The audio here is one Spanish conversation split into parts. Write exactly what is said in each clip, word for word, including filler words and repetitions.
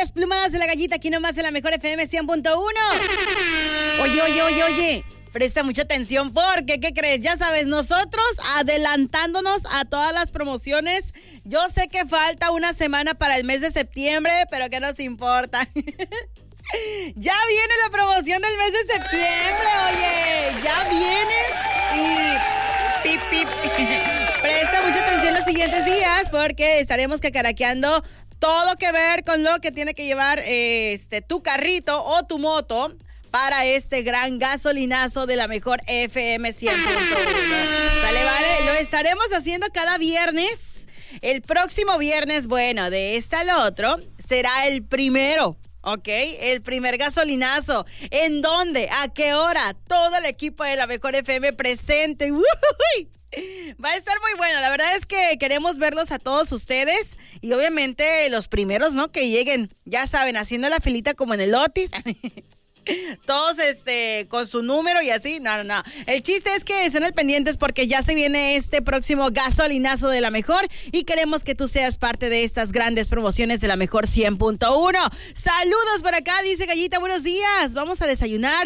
las plumadas de la gallita, aquí nomás en la mejor F M cien punto uno. Oye, oye, oye, oye. Presta mucha atención porque, ¿qué crees? Ya sabes, nosotros adelantándonos a todas las promociones. Yo sé que falta una semana para el mes de septiembre, pero ¿qué nos importa? Ya viene la promoción del mes de septiembre, oye. Ya viene y... Pip, pip. Presta mucha atención los siguientes días porque estaremos cacaraqueando todo que ver con lo que tiene que llevar este tu carrito o tu moto para este gran gasolinazo de la mejor F M cien punto uno. ¿Sale, vale? Lo estaremos haciendo cada viernes. El próximo viernes, bueno, de este al otro, será el primero, ¿ok? El primer gasolinazo. ¿En dónde? ¿A qué hora? Todo el equipo de la mejor F M presente. ¡Uy! Va a estar muy bueno, la verdad es que queremos verlos a todos ustedes y obviamente los primeros, ¿no? Que lleguen, ya saben, haciendo la filita como en el Otis. Todos este con su número y así, no, no, no. El chiste es que estén al pendientes porque ya se viene este próximo gasolinazo de la mejor y queremos que tú seas parte de estas grandes promociones de la mejor cien punto uno. Saludos por acá, dice Gallita, buenos días. Vamos a desayunar.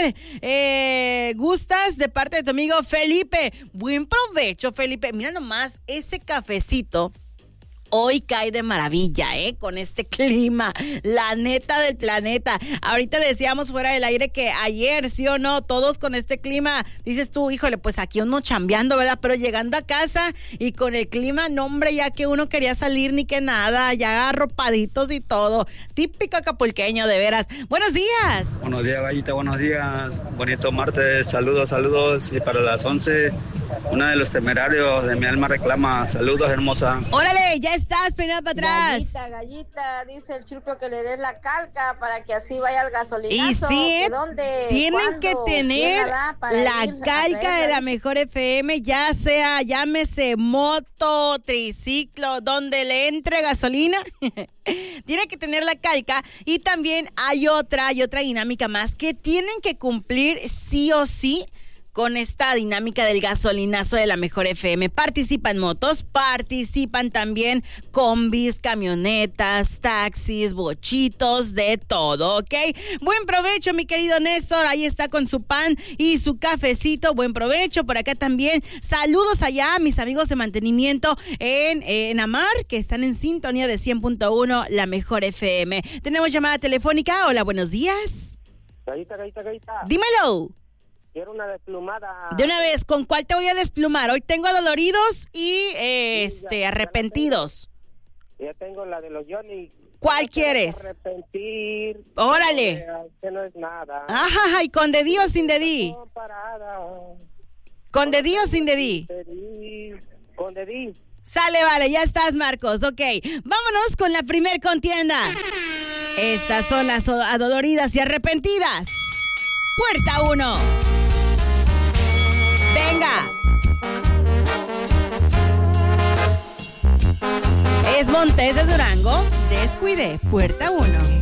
Eh, ¿Gustas? De parte de tu amigo Felipe. Buen provecho, Felipe. Mira nomás ese cafecito. Hoy cae de maravilla, ¿eh? Con este clima, la neta del planeta. Ahorita decíamos fuera del aire que ayer, ¿sí o no? Todos con este clima, dices tú, híjole, pues aquí uno chambeando, ¿verdad? Pero llegando a casa y con el clima, no, hombre, ya que uno quería salir ni que nada, ya arropaditos y todo. Típico acapulqueño, de veras. Buenos días. Buenos días, Gallita, buenos días. Bonito martes, saludos, saludos. Y para las once, una de los temerarios de mi alma reclama. Saludos, hermosa. Órale, ya estás, peinada para atrás. Gallita, gallita, dice el Churpio que le des la calca para que así vaya al gasolinazo. Y sí, ¿dónde? tienen ¿Cuándo? que tener la, la calca de la mejor F M, ya sea, llámese moto, triciclo, donde le entre gasolina. Tiene que tener la calca y también hay otra, hay otra dinámica más que tienen que cumplir sí o sí con esta dinámica del gasolinazo de la mejor F M. Participan motos, participan también combis, camionetas, taxis, bochitos, de todo, ¿ok? Buen provecho, mi querido Néstor. Ahí está con su pan y su cafecito. Buen provecho. Por acá también. Saludos allá a mis amigos de mantenimiento en, en Amar, que están en sintonía de cien punto uno, la mejor F M. Tenemos llamada telefónica. Hola, buenos días. Gallita, gallita, gallita. Dímelo. Quiero una desplumada. De una vez, ¿con cuál te voy a desplumar? Hoy tengo adoloridos y eh, sí, este ya, arrepentidos. Ya tengo, ya tengo la de los Johnny. ¿Cuál no quieres? Arrepentir. Órale. Que no es nada. Ajá, ¿y con dedí o sin dedí? ¿Con dedí o sin dedí? Con dedí. Sale, vale, ya estás, Marcos. Ok, vámonos con la primer contienda. Estas son las adoloridas y arrepentidas. Puerta uno. Venga. Es Montes de Durango. Descuide. Puerta uno.